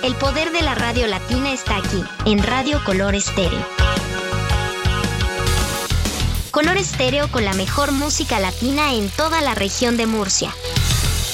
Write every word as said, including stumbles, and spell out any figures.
El poder de la radio latina está aquí, en Radio Color Estéreo. Color Estéreo con la mejor música latina en toda la región de Murcia.